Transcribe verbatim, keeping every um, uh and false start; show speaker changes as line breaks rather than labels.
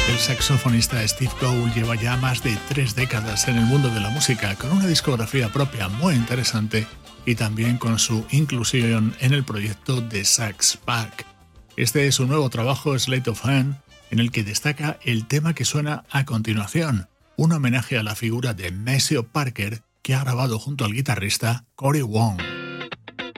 El saxofonista Steve Cole lleva ya más de tres décadas en el mundo de la música, con una discografía propia muy interesante y también con su inclusión en el proyecto The Sax Pack. Este es su nuevo trabajo, Sleight of Hand, en el que destaca el tema que suena a continuación, un homenaje a la figura de Maceo Parker que ha grabado junto al guitarrista Cory Wong.